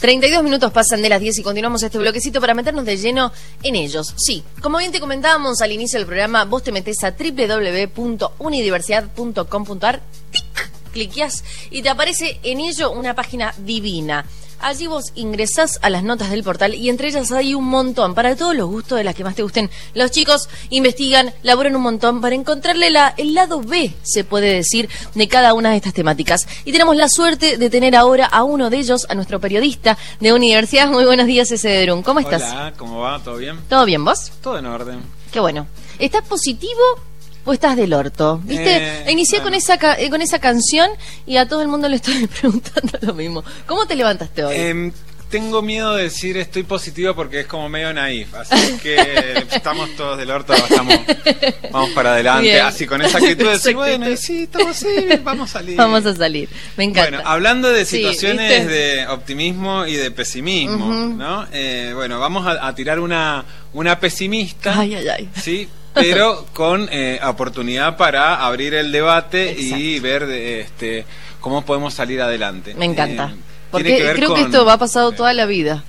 32 minutos pasan de las 10 y continuamos este bloquecito para meternos de lleno en ellos. Sí, como bien te comentábamos al inicio del programa, vos te metés a www.unidiversidad.com.ar, cliqueás y te aparece en ello una página divina. Allí vos ingresás a las notas del portal y entre ellas hay un montón, para todos los gustos de las que más te gusten. Los chicos investigan, laburan un montón para encontrarle el lado B, se puede decir, de cada una de estas temáticas. Y tenemos la suerte de tener ahora a uno de ellos, a nuestro periodista de Unidiversidad. Muy buenos días, Ese de Drun. ¿Cómo estás? Hola, ¿cómo va? ¿Todo bien? ¿Todo bien, vos? Todo en orden. Qué bueno. ¿Estás positivo o estás del orto? ¿Viste? Inicié con esa canción y a todo el mundo le estoy preguntando lo mismo. ¿Cómo te levantaste hoy? Tengo miedo de decir estoy positivo porque es como medio naif, así que estamos todos del orto, vamos para adelante, bien. Así con esa actitud de decir, bueno, sí, estamos bien, vamos a salir. Vamos a salir, me encanta. Bueno, hablando de situaciones de optimismo y de pesimismo, ¿no? Bueno, vamos a tirar una pesimista, ay. ¿sí? Pero con oportunidad para abrir el debate. Exacto. Y ver cómo podemos salir adelante. Me encanta. Porque creo que esto va a pasado toda la vida.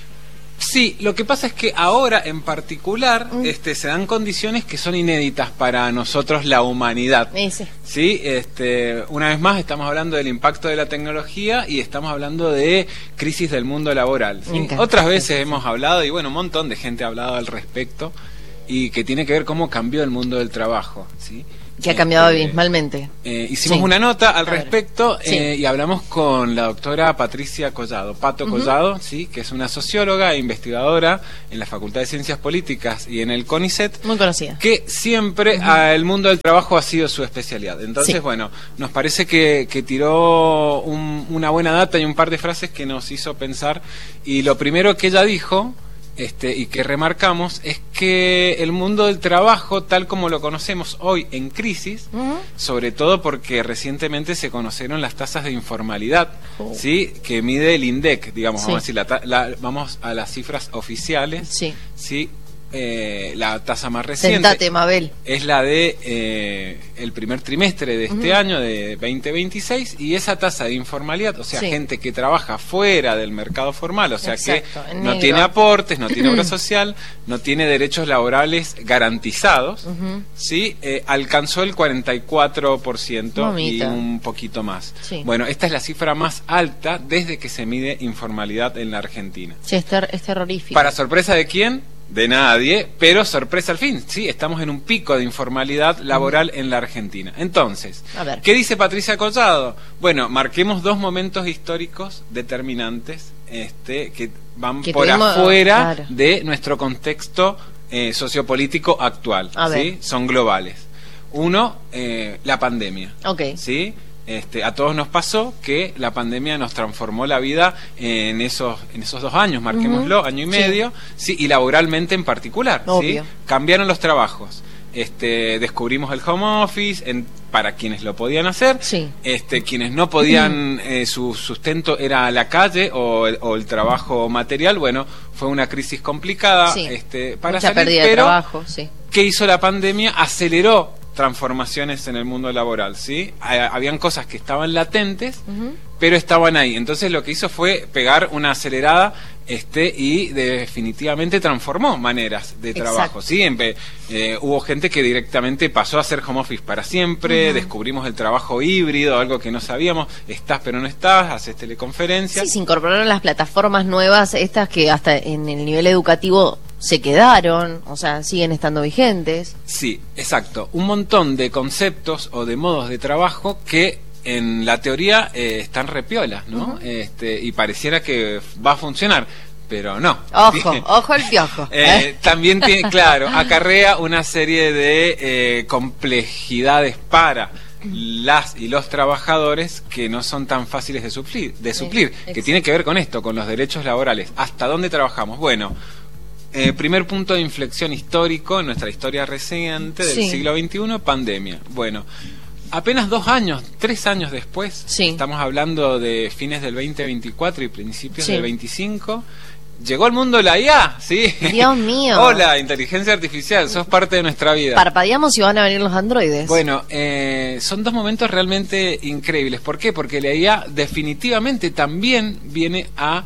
Sí, lo que pasa es que ahora en particular se dan condiciones que son inéditas para nosotros, la humanidad. Sí, una vez más estamos hablando del impacto de la tecnología y estamos hablando de crisis del mundo laboral, ¿sí? Otras veces hemos hablado, y bueno, un montón de gente ha hablado al respecto, y que tiene que ver cómo cambió el mundo del trabajo, ¿sí? Que ha cambiado abismalmente. Hicimos una nota al respecto y hablamos con la doctora Patricia Collado, Pato Collado, ¿sí? Que es una socióloga e investigadora en la Facultad de Ciencias Políticas y en el CONICET. Muy conocida. Que siempre el mundo del trabajo ha sido su especialidad. Entonces, bueno, nos parece que tiró una buena data y un par de frases que nos hizo pensar. Y lo primero que ella dijo, y que remarcamos, es que el mundo del trabajo, tal como lo conocemos hoy, en crisis, sobre todo porque recientemente se conocieron las tasas de informalidad, ¿sí? Que mide el INDEC, digamos, vamos a decir, vamos a las cifras oficiales, ¿sí? La tasa más reciente. Sentate, Mabel. Es la de el primer trimestre de este año, de 2026, y esa tasa de informalidad, o sea, gente que trabaja fuera del mercado formal, o sea, que no tiene aportes, no tiene obra social, no tiene derechos laborales garantizados, ¿sí? Alcanzó el 44% y un poquito más. Bueno, esta es la cifra más alta desde que se mide informalidad en la Argentina. Sí, es terrorífico. ¿Para sorpresa de quién? De nadie, pero sorpresa al fin, sí, estamos en un pico de informalidad laboral en la Argentina. Entonces, ¿qué dice Patricia Collado? Bueno, marquemos dos momentos históricos determinantes que van por afuera de nuestro contexto sociopolítico actual, ¿sí? Son globales. Uno, la pandemia, ¿sí? A todos nos pasó que la pandemia nos transformó la vida en esos 2 años, marquémoslo, año y medio, sí, y laboralmente en particular, ¿sí? Cambiaron los trabajos, descubrimos el home office para quienes lo podían hacer, quienes no podían, su sustento era la calle o el trabajo material. Bueno, fue una crisis complicada para mucha salir, pérdida de trabajo, ¿qué hizo la pandemia? Aceleró transformaciones en el mundo laboral, ¿sí? Habían cosas que estaban latentes, pero estaban ahí. Entonces lo que hizo fue pegar una acelerada y definitivamente transformó maneras de trabajo, ¿sí? Hubo gente que directamente pasó a hacer home office para siempre, descubrimos el trabajo híbrido, algo que no sabíamos, estás pero no estás, haces teleconferencias. Sí, se incorporaron las plataformas nuevas, estas que hasta en el nivel educativo se quedaron, o sea, siguen estando vigentes. Sí, exacto. Un montón de conceptos o de modos de trabajo que en la teoría están repiolas, ¿no? Y pareciera que va a funcionar, pero no. Ojo el piojo. También tiene, claro, acarrea una serie de complejidades para las y los trabajadores que no son tan fáciles de suplir, que tiene que ver con esto, con los derechos laborales. ¿Hasta dónde trabajamos? Bueno, primer punto de inflexión histórico en nuestra historia reciente del siglo XXI, pandemia. Bueno, apenas 3 años después, estamos hablando de fines del 2024 y principios del 25, llegó al mundo la IA, ¿sí? Dios mío. Hola, inteligencia artificial, sos parte de nuestra vida. Parpadeamos y van a venir los androides. Bueno, son dos momentos realmente increíbles. ¿Por qué? Porque la IA definitivamente también viene a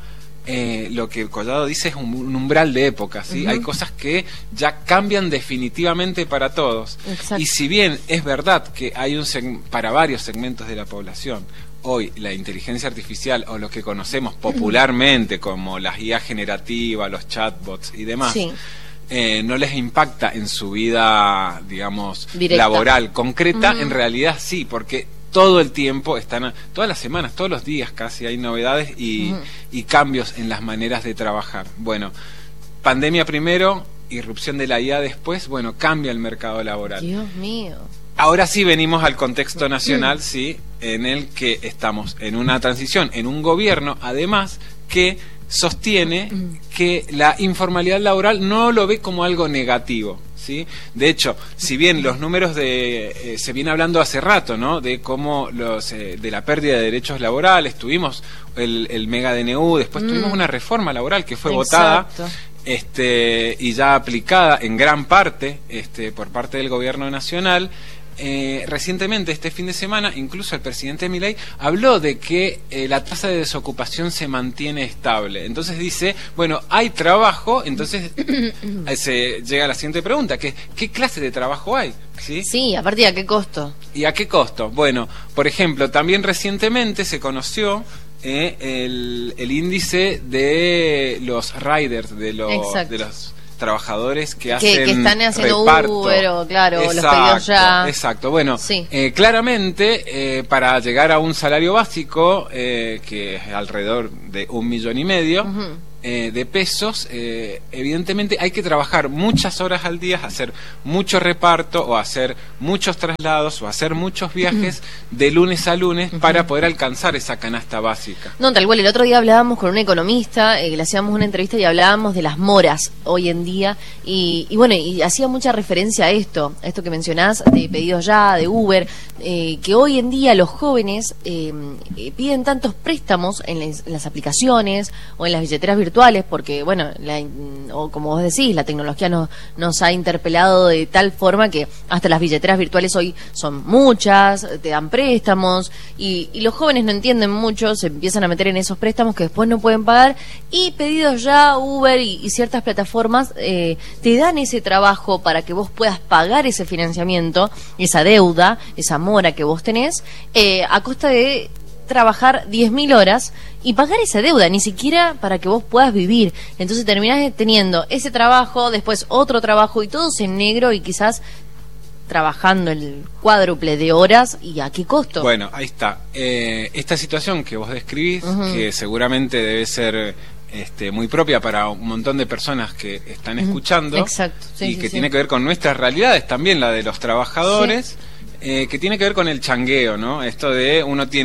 lo que Collado dice es un umbral de época, ¿sí? Hay cosas que ya cambian definitivamente para todos. Exacto. Y si bien es verdad que hay para varios segmentos de la población, hoy la inteligencia artificial, o lo que conocemos popularmente como las IA generativas, los chatbots y demás, sí, no les impacta en su vida, digamos, directa, laboral, concreta, en realidad sí, porque todo el tiempo todas las semanas, todos los días casi hay novedades y cambios en las maneras de trabajar. Bueno, pandemia primero, irrupción de la IA después, bueno, cambia el mercado laboral. Dios mío. Ahora sí venimos al contexto nacional, sí, en el que estamos en una transición, en un gobierno, además, que sostiene que la informalidad laboral no lo ve como algo negativo, ¿sí? De hecho, si bien los números se viene hablando hace rato, ¿no?, de cómo de la pérdida de derechos laborales, tuvimos el mega DNU, después tuvimos una reforma laboral que fue votada y ya aplicada en gran parte por parte del gobierno nacional. Recientemente, este fin de semana, incluso el presidente Milei habló de que la tasa de desocupación se mantiene estable. Entonces dice, bueno, hay trabajo, entonces se llega a la siguiente pregunta, que ¿qué clase de trabajo hay? Sí, aparte, ¿y a qué costo? ¿Y a qué costo? Bueno, por ejemplo, también recientemente se conoció el índice de los riders, de los trabajadores que están haciendo reparto. Uber, o claro, los pedidos ya. Exacto, bueno, claramente para llegar a un salario básico que es alrededor de 1,5 millones de pesos, evidentemente hay que trabajar muchas horas al día, hacer mucho reparto o hacer muchos traslados o hacer muchos viajes de lunes a lunes para poder alcanzar esa canasta básica. No, tal cual, el otro día hablábamos con un economista, le hacíamos una entrevista y hablábamos de las moras hoy en día y bueno, y hacía mucha referencia a esto que mencionás de pedidos ya, de Uber, que hoy en día los jóvenes piden tantos préstamos en las aplicaciones o en las billeteras virtuales, porque bueno, o como vos decís, la tecnología nos ha interpelado de tal forma que hasta las billeteras virtuales hoy son muchas, te dan préstamos y los jóvenes no entienden mucho, se empiezan a meter en esos préstamos que después no pueden pagar, y pedidos ya, Uber y ciertas plataformas te dan ese trabajo para que vos puedas pagar ese financiamiento, esa deuda, esa mora que vos tenés, a costa de trabajar 10.000 horas y pagar esa deuda, ni siquiera para que vos puedas vivir. Entonces terminás teniendo ese trabajo, después otro trabajo y todos en negro y quizás trabajando el cuádruple de horas. ¿Y a qué costo? Bueno, ahí está. Esta situación que vos describís, que seguramente debe ser muy propia para un montón de personas que están escuchando. Exacto. Y que tiene que ver con nuestras realidades, también la de los trabajadores. Que tiene que ver con el changueo, ¿no? Esto de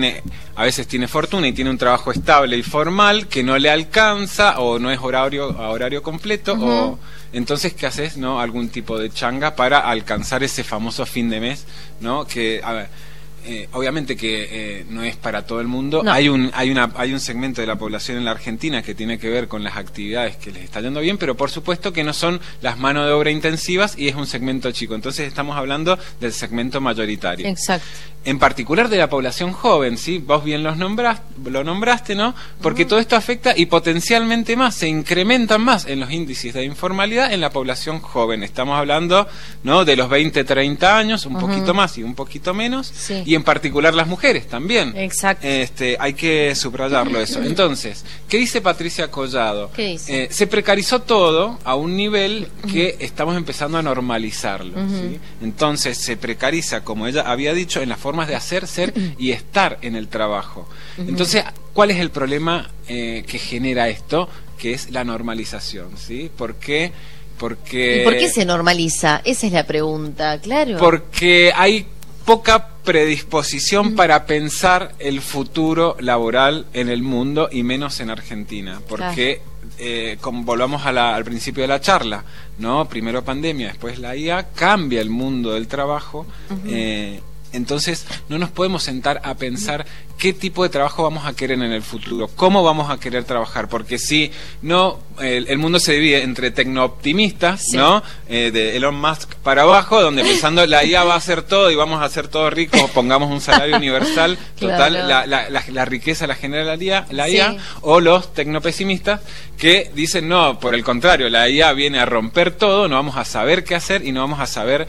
a veces tiene fortuna y tiene un trabajo estable y formal que no le alcanza o no es a horario completo, o entonces ¿qué haces? ¿No? Algún tipo de changa para alcanzar ese famoso fin de mes, ¿no? Que, a ver, obviamente que no es para todo el mundo. No. Hay un segmento de la población en la Argentina que tiene que ver con las actividades que les está yendo bien, pero por supuesto que no son las manos de obra intensivas y es un segmento chico. Entonces estamos hablando del segmento mayoritario. Exacto. En particular de la población joven, ¿sí? Vos bien lo nombraste, ¿no? Porque todo esto afecta y potencialmente más, se incrementan más en los índices de informalidad en la población joven. Estamos hablando, ¿no?, de los 20, 30 años, un poquito más y un poquito menos, y en particular las mujeres también. Exacto. Hay que subrayarlo eso. Entonces, ¿qué dice Patricia Collado? ¿Qué dice? Se precarizó todo a un nivel que estamos empezando a normalizarlo, ¿sí? Entonces se precariza, como ella había dicho, en las formas de hacer, ser y estar en el trabajo. Entonces, ¿cuál es el problema que genera esto? Que es la normalización, ¿sí? ¿Por qué? ¿Y por qué se normaliza? Esa es la pregunta, claro. Porque hay poca predisposición para pensar el futuro laboral en el mundo y menos en Argentina, porque como volvamos al principio de la charla, ¿no? Primero pandemia, después la IA, cambia el mundo del trabajo. Entonces no nos podemos sentar a pensar qué tipo de trabajo vamos a querer en el futuro, cómo vamos a querer trabajar, porque si no, el mundo se divide entre tecnooptimistas, sí, ¿no? De Elon Musk para abajo, donde pensando la IA va a hacer todo y vamos a hacer todos ricos, pongamos un salario universal, total, claro, la riqueza la genera la IA, sí, o los tecnopesimistas que dicen, no, por el contrario, la IA viene a romper todo, no vamos a saber qué hacer y no vamos a saber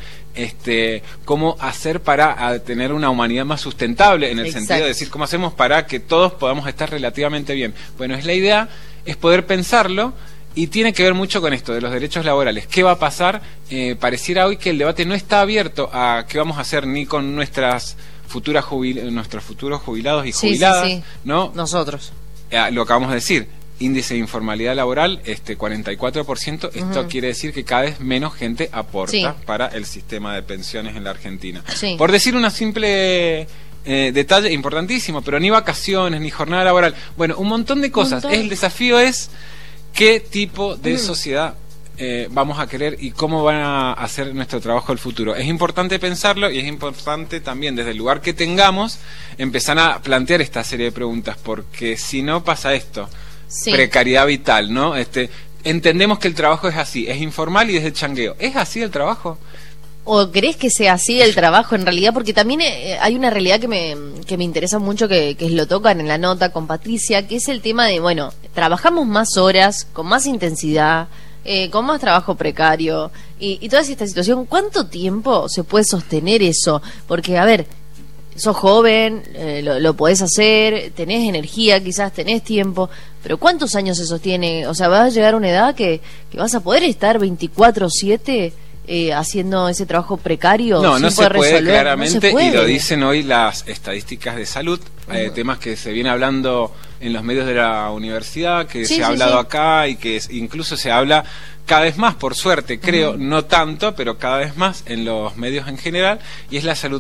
cómo hacer para tener una humanidad más sustentable, en el exacto, sentido de decir cómo hacemos para que todos podamos estar relativamente bien. Bueno, es la idea, es poder pensarlo, y tiene que ver mucho con esto de los derechos laborales. ¿Qué va a pasar? Pareciera hoy que el debate no está abierto a qué vamos a hacer ni con nuestros futuros jubilados y jubiladas, sí, sí, sí, ¿no? Nosotros. Lo acabamos de decir. Índice de informalidad laboral, 44%. Esto quiere decir que cada vez menos gente aporta, sí, para el sistema de pensiones en la Argentina. Sí. Por decir una simple detalle importantísimo, pero ni vacaciones, ni jornada laboral. Bueno, un montón de cosas. El desafío es qué tipo de sociedad vamos a querer y cómo van a hacer nuestro trabajo el futuro. Es importante pensarlo y es importante también, desde el lugar que tengamos, empezar a plantear esta serie de preguntas, porque si no pasa esto. Sí. Precariedad vital, ¿no? Entendemos que el trabajo es así, es informal y es de changueo. ¿Es así el trabajo? ¿O crees que sea así el trabajo en realidad? Porque también hay una realidad que me interesa mucho, que lo tocan en la nota con Patricia, que es el tema de, bueno, trabajamos más horas, con más intensidad, con más trabajo precario y toda esta situación. ¿Cuánto tiempo se puede sostener eso? Porque, a ver, sos joven, lo podés hacer, tenés energía, quizás tenés tiempo, pero ¿cuántos años se sostiene? O sea, vas a llegar a una edad que vas a poder estar 24/7 haciendo ese trabajo precario. No se puede, claramente, no se puede. Y lo dicen hoy las estadísticas de salud, temas que se viene hablando en los medios de la universidad, que se ha hablado acá y que incluso se habla cada vez más, por suerte, creo, no tanto, pero cada vez más en los medios en general, y es la salud